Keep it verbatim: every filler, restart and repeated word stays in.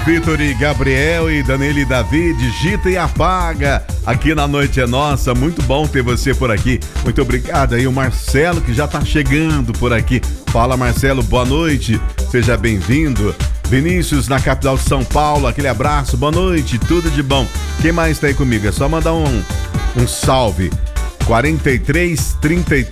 Vitor e Gabriel e Danele e Davi, digita e apaga. Aqui na Noite é Nossa, muito bom ter você por aqui. Muito obrigado aí, o Marcelo que já tá chegando por aqui. Fala Marcelo, boa noite, seja bem-vindo. Vinícius na capital de São Paulo, aquele abraço, boa noite, tudo de bom. Quem mais tá aí comigo? É só mandar um, um salve. quarenta e três, trinta e